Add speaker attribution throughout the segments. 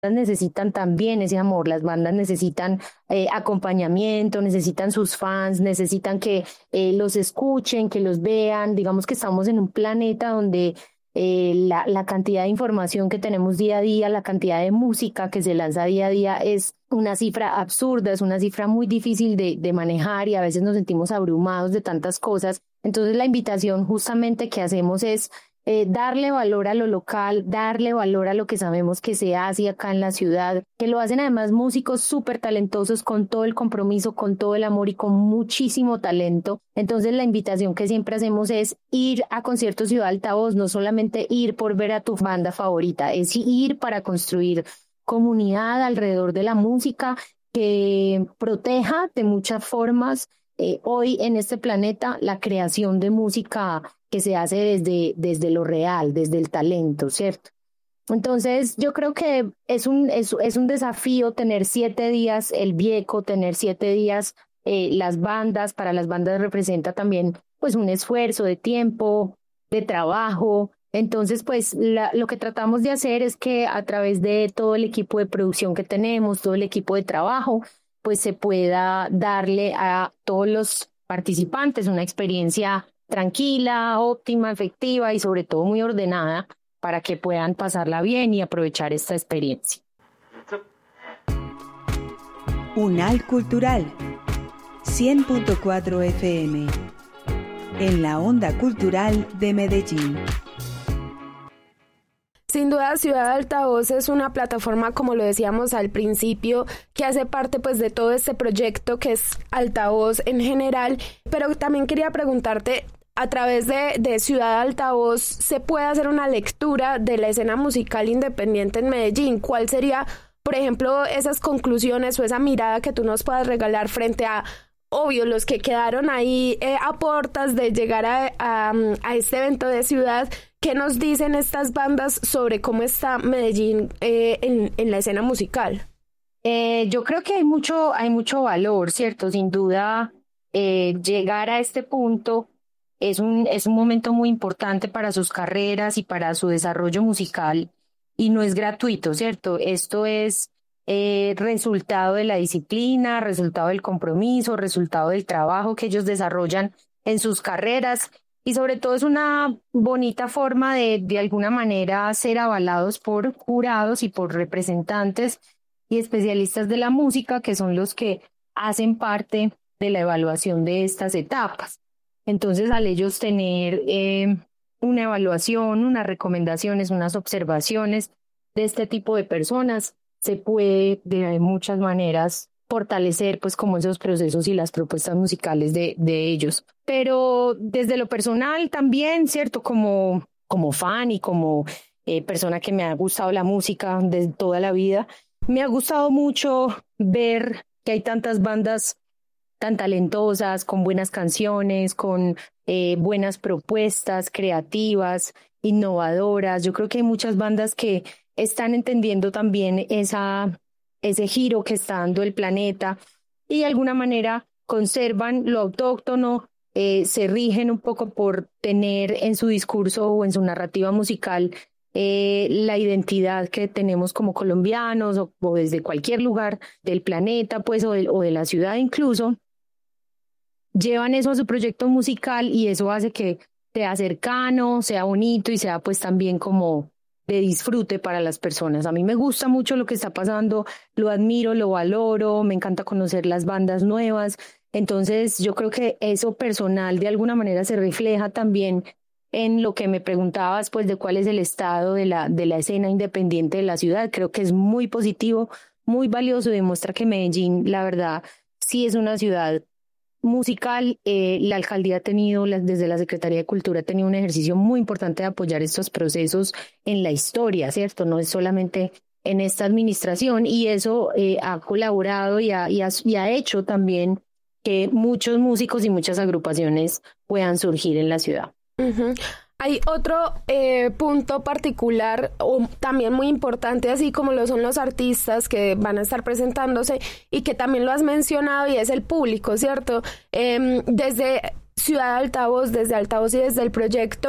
Speaker 1: necesitan también ese amor, las bandas necesitan acompañamiento, necesitan sus fans, necesitan que los escuchen, que los vean. Digamos que estamos en un planeta donde la cantidad de información que tenemos día a día, la cantidad de música que se lanza día a día es una cifra absurda, es una cifra muy difícil de manejar y a veces nos sentimos abrumados de tantas cosas. Entonces la invitación justamente que hacemos es darle valor a lo local, darle valor a lo que sabemos que se hace acá en la ciudad, que lo hacen además músicos súper talentosos con todo el compromiso, con todo el amor y con muchísimo talento. Entonces la invitación que siempre hacemos es ir a conciertos Ciudad Altavoz, no solamente ir por ver a tu banda favorita, es ir para construir comunidad alrededor de la música que proteja de muchas formas hoy en este planeta la creación de música que se hace desde lo real, desde el talento, ¿cierto? Entonces, yo creo que es un desafío tener 7 días el Vieco, tener 7 días las bandas. Para las bandas representa también pues un esfuerzo de tiempo, de trabajo. Entonces, pues lo que tratamos de hacer es que a través de todo el equipo de producción que tenemos, todo el equipo de trabajo, pues se pueda darle a todos los participantes una experiencia tranquila, óptima, efectiva y sobre todo muy ordenada para que puedan pasarla bien y aprovechar esta experiencia.
Speaker 2: Unal Cultural 100.4 FM en la onda cultural de Medellín.
Speaker 3: Sin duda, Ciudad Altavoz es una plataforma, como lo decíamos al principio, que hace parte pues de todo este proyecto que es Altavoz en general, pero también quería preguntarte, a través de Ciudad Altavoz, ¿se puede hacer una lectura de la escena musical independiente en Medellín? ¿Cuál sería, por ejemplo, esas conclusiones o esa mirada que tú nos puedas regalar frente a, obvio, los que quedaron ahí a puertas de llegar a este evento de ciudad? ¿Qué nos dicen estas bandas sobre cómo está Medellín en la escena musical?
Speaker 1: Yo creo que hay mucho valor, ¿cierto? Sin duda, llegar a este punto es un momento muy importante para sus carreras y para su desarrollo musical y no es gratuito, ¿cierto? Esto es resultado de la disciplina, resultado del compromiso, resultado del trabajo que ellos desarrollan en sus carreras. Y sobre todo es una bonita forma de alguna manera ser avalados por jurados y por representantes y especialistas de la música, que son los que hacen parte de la evaluación de estas etapas. Entonces, al ellos tener una evaluación, unas recomendaciones, unas observaciones de este tipo de personas, se puede de muchas maneras fortalecer pues como esos procesos y las propuestas musicales de ellos. Pero desde lo personal también, ¿cierto? Como fan y como persona que me ha gustado la música de toda la vida, me ha gustado mucho ver que hay tantas bandas tan talentosas, con buenas canciones, con buenas propuestas creativas, innovadoras. Yo creo que hay muchas bandas que están entendiendo también ese giro que está dando el planeta y de alguna manera conservan lo autóctono, se rigen un poco por tener en su discurso o en su narrativa musical la identidad que tenemos como colombianos o desde cualquier lugar del planeta pues o de la ciudad incluso, llevan eso a su proyecto musical y eso hace que sea cercano, sea bonito y sea pues también como de disfrute para las personas. A mí me gusta mucho lo que está pasando, lo admiro, lo valoro, me encanta conocer las bandas nuevas. Entonces yo creo que eso personal de alguna manera se refleja también en lo que me preguntabas, pues de cuál es el estado de la escena independiente de la ciudad. Creo que es muy positivo, muy valioso y demuestra que Medellín, la verdad, sí es una ciudad musical. La alcaldía ha tenido, desde la Secretaría de Cultura, ha tenido un ejercicio muy importante de apoyar estos procesos en la historia, ¿cierto? No es solamente en esta administración y eso ha colaborado y ha hecho también que muchos músicos y muchas agrupaciones puedan surgir en la ciudad.
Speaker 3: Uh-huh. Hay otro punto particular o también muy importante, así como lo son los artistas que van a estar presentándose y que también lo has mencionado y es el público, ¿cierto? Desde Ciudad Altavoz, desde Altavoz y desde el proyecto,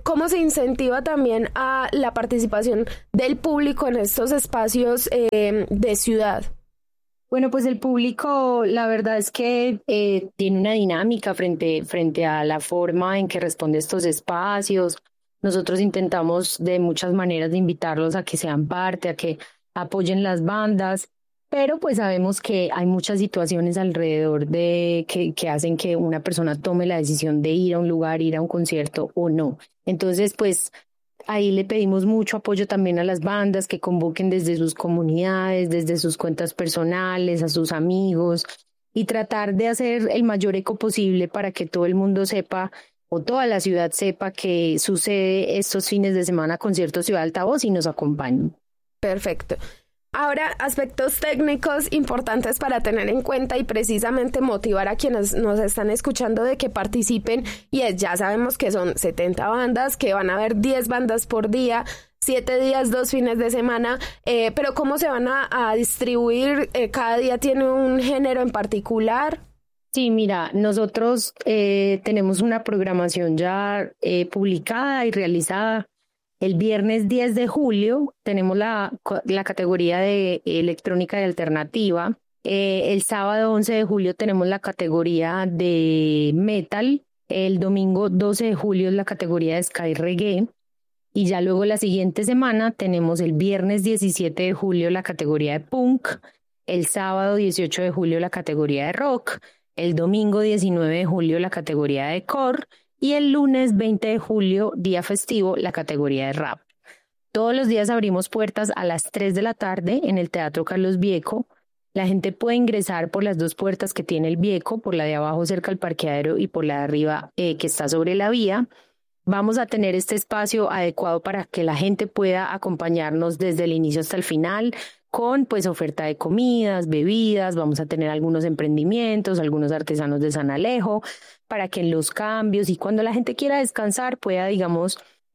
Speaker 3: ¿Cómo se incentiva también a la participación del público en estos espacios de ciudad?
Speaker 1: Bueno, pues el público, la verdad es que tiene una dinámica frente a la forma en que responde a estos espacios. Nosotros intentamos de muchas maneras de invitarlos a que sean parte, a que apoyen las bandas, pero pues sabemos que hay muchas situaciones alrededor de que hacen que una persona tome la decisión de ir a un lugar, ir a un concierto o no. Entonces, pues ahí le pedimos mucho apoyo también a las bandas que convoquen desde sus comunidades, desde sus cuentas personales, a sus amigos y tratar de hacer el mayor eco posible para que todo el mundo sepa o toda la ciudad sepa que sucede estos fines de semana conciertos Ciudad Altavoz y nos acompañen.
Speaker 3: Perfecto. Ahora, aspectos técnicos importantes para tener en cuenta y precisamente motivar a quienes nos están escuchando de que participen, y ya sabemos que son 70 bandas, que van a haber 10 bandas por día, 7 días, 2 fines de semana, pero ¿cómo se van a distribuir? ¿Cada día tiene un género en particular?
Speaker 1: Sí, mira, nosotros tenemos una programación ya publicada y realizada. El viernes 10 de julio tenemos la categoría de electrónica y alternativa. El sábado 11 de julio tenemos la categoría de metal. El domingo 12 de julio es la categoría de sky reggae. Y ya luego la siguiente semana tenemos el viernes 17 de julio la categoría de punk. El sábado 18 de julio la categoría de rock. El domingo 19 de julio la categoría de core. Y el lunes 20 de julio, día festivo, la categoría de rap. Todos los días abrimos puertas a las 3 de la tarde en el Teatro Carlos Bieco. La gente puede ingresar por las dos puertas que tiene el Bieco, por la de abajo cerca al parqueadero y por la de arriba que está sobre la vía. Vamos a tener este espacio adecuado para que la gente pueda acompañarnos desde el inicio hasta el final, con pues oferta de comidas, bebidas, vamos a tener algunos emprendimientos, algunos artesanos de San Alejo, para que en los cambios y cuando la gente quiera descansar pueda, digamos,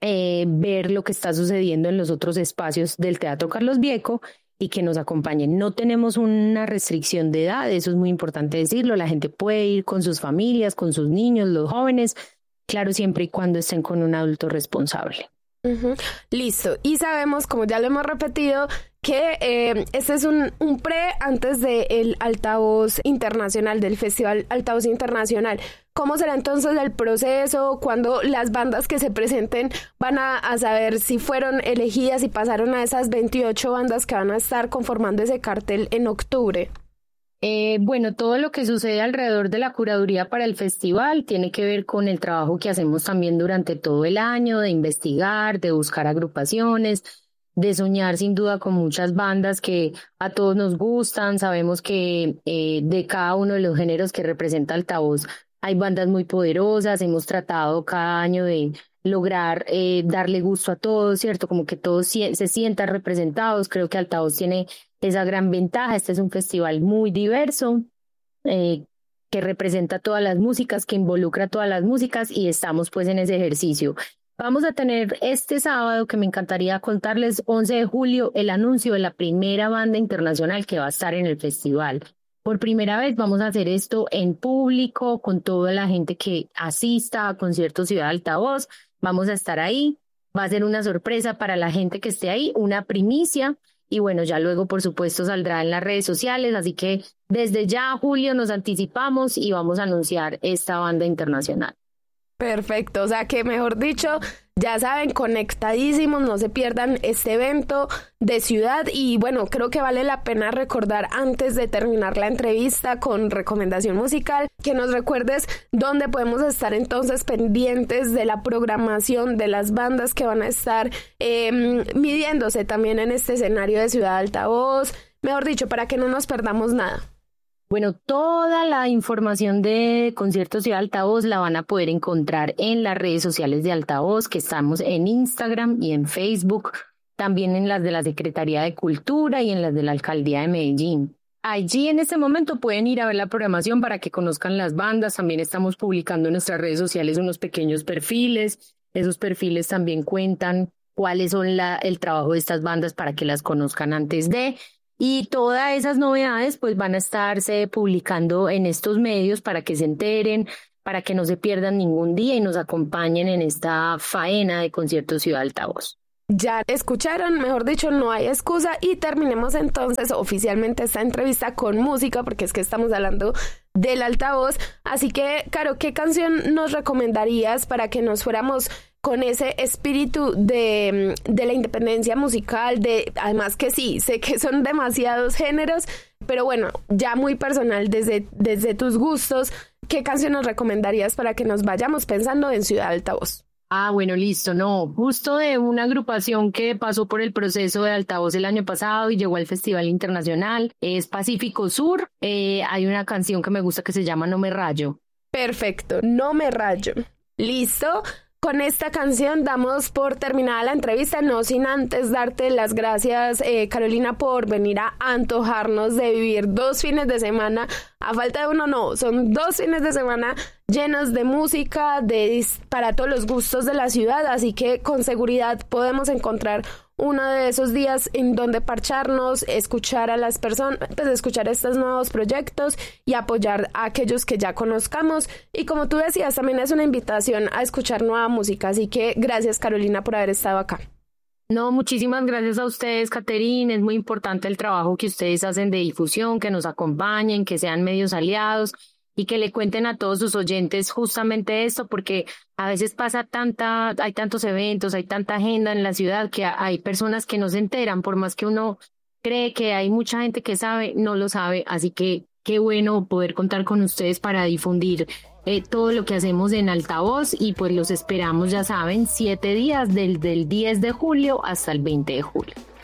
Speaker 1: ver lo que está sucediendo en los otros espacios del Teatro Carlos Bieco y que nos acompañen. No tenemos una restricción de edad, eso es muy importante decirlo, la gente puede ir con sus familias, con sus niños, los jóvenes, claro, siempre y cuando estén con un adulto responsable.
Speaker 3: Listo. Y sabemos, como ya lo hemos repetido, que este es un pre antes del Altavoz Internacional, del Festival Altavoz Internacional. ¿Cómo será entonces el proceso? ¿Cuándo las bandas que se presenten van a saber si fueron elegidas y pasaron a esas 28 bandas que van a estar conformando ese cartel en octubre?
Speaker 1: Bueno, todo lo que sucede alrededor de la curaduría para el festival tiene que ver con el trabajo que hacemos también durante todo el año, de investigar, de buscar agrupaciones, de soñar sin duda con muchas bandas que a todos nos gustan. Sabemos que de cada uno de los géneros que representa Altavoz hay bandas muy poderosas. Hemos tratado cada año de lograr darle gusto a todos, ¿cierto? Como que todos se sientan representados. Creo que Altavoz tiene esa gran ventaja. Este es un festival muy diverso, que representa todas las músicas, que involucra todas las músicas y estamos pues en ese ejercicio. Vamos a tener este sábado, que me encantaría contarles, 11 de julio, el anuncio de la primera banda internacional que va a estar en el festival. Por primera vez vamos a hacer esto en público, con toda la gente que asista a conciertos Ciudad Altavoz. Vamos a estar ahí, va a ser una sorpresa para la gente que esté ahí, una primicia. Y bueno, ya luego, por supuesto, saldrá en las redes sociales, así que desde ya, Julio, nos anticipamos y vamos a anunciar esta banda internacional.
Speaker 3: Perfecto, o sea que mejor dicho, ya saben, conectadísimos, no se pierdan este evento de ciudad. Y bueno, creo que vale la pena recordar antes de terminar la entrevista con recomendación musical, que nos recuerdes dónde podemos estar entonces pendientes de la programación de las bandas que van a estar midiéndose también en este escenario de Ciudad Altavoz, mejor dicho, para que no nos perdamos nada.
Speaker 1: Bueno, toda la información de Conciertos Ciudad Altavoz la van a poder encontrar en las redes sociales de Altavoz, que estamos en Instagram y en Facebook, también en las de la Secretaría de Cultura y en las de la Alcaldía de Medellín. Allí en este momento pueden ir a ver la programación para que conozcan las bandas. También estamos publicando en nuestras redes sociales unos pequeños perfiles. Esos perfiles también cuentan cuáles son el trabajo de estas bandas para que las conozcan antes de... Y todas esas novedades pues van a estarse publicando en estos medios para que se enteren, para que no se pierdan ningún día y nos acompañen en esta faena de conciertos Ciudad Altavoz.
Speaker 3: Ya escucharon, mejor dicho, no hay excusa, y terminemos entonces oficialmente esta entrevista con música, porque es que estamos hablando del altavoz. Así que, Caro, ¿qué canción nos recomendarías para que nos fuéramos con ese espíritu de la independencia musical? Además que sí, sé que son demasiados géneros, pero bueno, ya muy personal desde tus gustos, ¿qué canción nos recomendarías para que nos vayamos pensando en Ciudad Altavoz?
Speaker 1: Bueno, listo, no, justo de una agrupación que pasó por el proceso de Altavoz el año pasado y llegó al Festival Internacional, es Pacífico Sur. Hay una canción que me gusta que se llama No me rayo.
Speaker 3: Perfecto, No me rayo. Listo. Con esta canción damos por terminada la entrevista, no sin antes darte las gracias, Carolina, por venir a antojarnos de vivir 2 fines de semana, a falta de uno no, son 2 fines de semana llenos de música, para todos los gustos de la ciudad, así que con seguridad podemos encontrar uno de esos días en donde parcharnos, escuchar a las personas, pues escuchar estos nuevos proyectos y apoyar a aquellos que ya conozcamos. Y como tú decías, también es una invitación a escuchar nueva música. Así que gracias, Carolina, por haber estado acá.
Speaker 1: No, muchísimas gracias a ustedes, Caterine. Es muy importante el trabajo que ustedes hacen de difusión, que nos acompañen, que sean medios aliados y que le cuenten a todos sus oyentes justamente esto, porque a veces hay tantos eventos, hay tanta agenda en la ciudad que hay personas que no se enteran, por más que uno cree que hay mucha gente que sabe, no lo sabe, así que qué bueno poder contar con ustedes para difundir todo lo que hacemos en Altavoz, y pues los esperamos, ya saben, 7 días del 10 de julio hasta el 20 de julio.